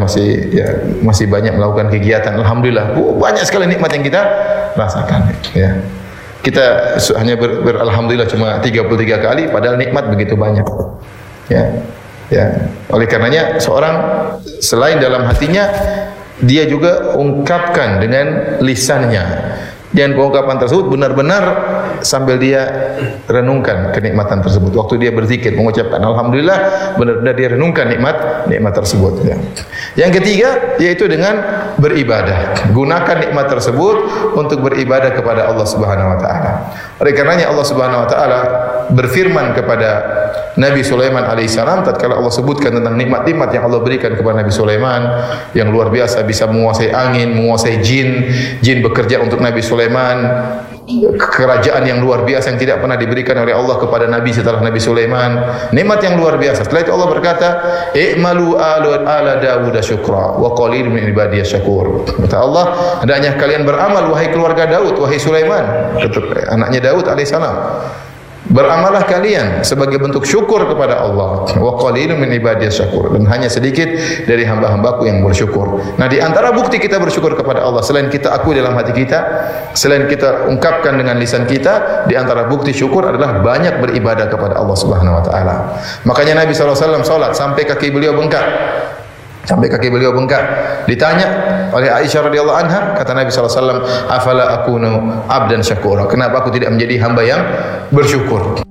masih banyak melakukan kegiatan. Alhamdulillah, banyak sekali nikmat yang kita rasakan. Ya. Kita hanya beralhamdulillah cuma 33 kali, padahal nikmat begitu banyak. Ya. Ya. Oleh karenanya seorang selain dalam hatinya, dia juga ungkapkan dengan lisannya. Dan pengungkapan tersebut benar-benar sambil dia renungkan kenikmatan tersebut. Waktu dia berzikir mengucapkan alhamdulillah, benar-benar dia renungkan nikmat tersebut. Ya. Yang ketiga yaitu dengan beribadah. Gunakan nikmat tersebut untuk beribadah kepada Allah Subhanahu wa taala. Oleh karenanya Allah Subhanahu wa taala berfirman kepada Nabi Sulaiman alaihissalam tatkala Allah sebutkan tentang nikmat-nikmat yang Allah berikan kepada Nabi Sulaiman yang luar biasa, bisa menguasai angin, menguasai jin bekerja untuk Nabi Sulaiman, kerajaan yang luar biasa yang tidak pernah diberikan oleh Allah kepada Nabi setelah Nabi Sulaiman, nikmat yang luar biasa. Setelah itu Allah berkata, "I'malu ala Dawud syukra wa qalilun min ibadiyas syakur." Kata Allah, hendaknya kalian beramal wahai keluarga Daud, wahai Sulaiman, anaknya Daud alaihissalam. Beramalah kalian sebagai bentuk syukur kepada Allah. Wa qalilun min ibadiyas syakur, dan hanya sedikit dari hamba-hambaku yang bersyukur. Nah, di antara bukti kita bersyukur kepada Allah, selain kita akui dalam hati kita, selain kita ungkapkan dengan lisan kita, di antara bukti syukur adalah banyak beribadah kepada Allah Subhanahu wa taala. Makanya Nabi SAW salat sampai kaki beliau bengkak. Ditanya oleh Aisyah radhiyallahu anha, kata Nabi SAW, "Afala akunu abdan syakura?" Kenapa aku tidak menjadi hamba yang bersyukur?